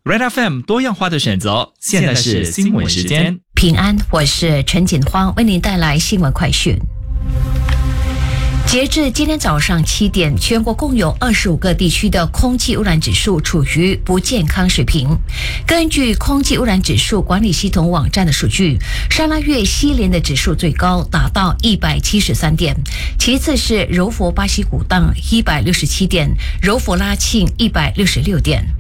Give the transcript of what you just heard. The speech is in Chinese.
Red FM 多样化的选择，现在是新闻时间。 平安，我是陈锦芳，为您带来新闻快讯。截至今天早上7点，全国共有25个地区的空气污染指数处于不健康水平。根据空气污染指数管理系统网站的数据，沙拉越西连的指数最高达到173点，其次是柔佛巴西古当167点，柔佛拉庆166点。